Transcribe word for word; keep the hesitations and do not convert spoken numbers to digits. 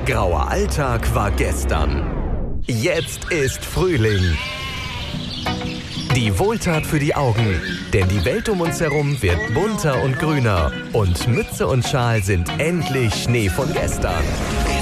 Grauer Alltag war gestern. Jetzt ist Frühling. Die Wohltat für die Augen, denn die Welt um uns herum wird bunter und grüner. Und Mütze und Schal sind endlich Schnee von gestern.